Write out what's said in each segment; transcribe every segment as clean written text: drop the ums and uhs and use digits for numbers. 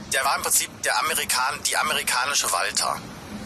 der war im Prinzip die amerikanische Walter.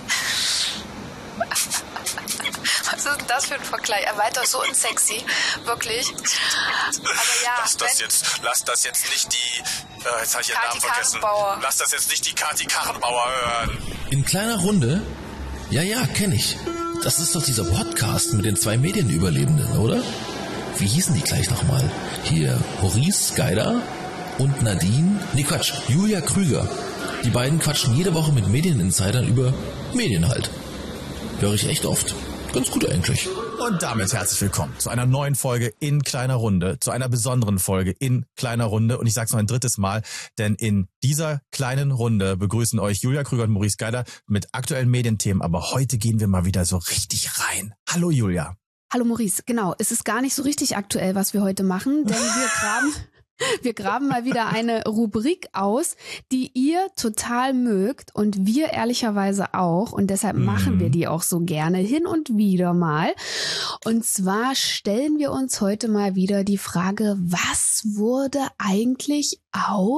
Was ist denn das für ein Vergleich? Er weiter so unsexy, wirklich. Aber ja, lass das jetzt nicht die, jetzt habe ich ihren Namen vergessen. Lass das jetzt nicht die Kati Karrenbauer hören. In kleiner Runde? Ja, kenne ich. Das ist doch dieser Podcast mit den 2 Medienüberlebenden, oder? Wie hießen die gleich nochmal? Hier, Maurice Geider und Nadine, Julia Krüger. Die beiden quatschen jede Woche mit Medieninsidern über Medien halt. Höre ich echt oft. Ganz gut eigentlich. Und damit herzlich willkommen zu einer neuen Folge in kleiner Runde, zu einer besonderen Folge in kleiner Runde. Und ich sage es noch ein drittes Mal, denn in dieser kleinen Runde begrüßen euch Julia Krüger und Maurice Geider mit aktuellen Medienthemen. Aber heute gehen wir mal wieder so richtig rein. Hallo Julia. Hallo Maurice, genau. Es ist gar nicht so richtig aktuell, was wir heute machen, denn wir graben mal wieder eine Rubrik aus, die ihr total mögt und wir ehrlicherweise auch. Und deshalb machen wir die auch so gerne hin und wieder mal. Und zwar stellen wir uns heute mal wieder die Frage, was wurde eigentlich aus... ...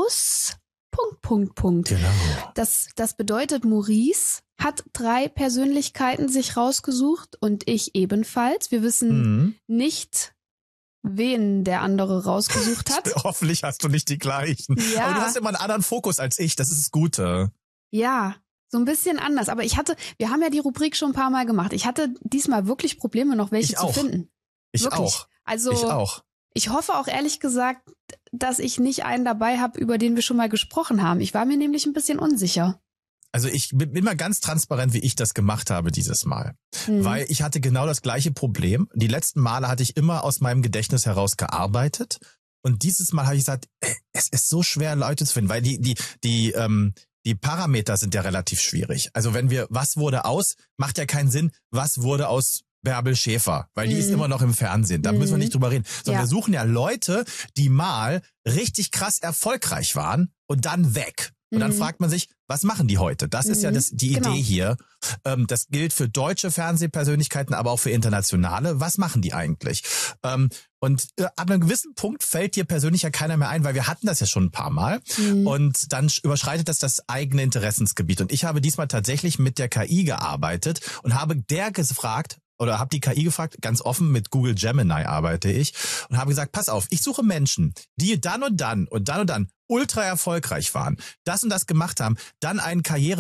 Genau. Das bedeutet, Maurice hat 3 Persönlichkeiten sich rausgesucht und ich ebenfalls. Wir wissen nicht, wen der andere rausgesucht hat. Hoffentlich hast du nicht die gleichen. Ja. Aber du hast immer einen anderen Fokus als ich, das ist das Gute. Ja, so ein bisschen anders. Aber wir haben ja die Rubrik schon ein paar Mal gemacht. Ich hatte diesmal wirklich Probleme, noch welche zu finden. Ich wirklich. auch. Also, ich auch. Ich hoffe auch ehrlich gesagt, dass ich nicht einen dabei habe, über den wir schon mal gesprochen haben. Ich war mir nämlich ein bisschen unsicher. Also ich bin mal ganz transparent, wie ich das gemacht habe dieses Mal. Weil ich hatte genau das gleiche Problem. Die letzten Male hatte ich immer aus meinem Gedächtnis heraus gearbeitet. Und dieses Mal habe ich gesagt, es ist so schwer, Leute zu finden, weil die Parameter sind ja relativ schwierig. Also was wurde aus, macht ja keinen Sinn, was wurde aus Bärbel Schäfer, weil die ist immer noch im Fernsehen. Da müssen wir nicht drüber reden. Sondern wir suchen ja Leute, die mal richtig krass erfolgreich waren und dann weg. Und dann fragt man sich, was machen die heute? Das ist ja die Idee hier. Das gilt für deutsche Fernsehpersönlichkeiten, aber auch für internationale. Was machen die eigentlich? Und ab einem gewissen Punkt fällt dir persönlich ja keiner mehr ein, weil wir hatten das ja schon ein paar Mal. Und dann überschreitet das eigene Interessensgebiet. Und ich habe diesmal tatsächlich mit der KI gearbeitet und habe habe die KI gefragt, ganz offen, mit Google Gemini arbeite ich, und habe gesagt, pass auf, ich suche Menschen, die dann und dann ultra erfolgreich waren, das und das gemacht haben, dann einen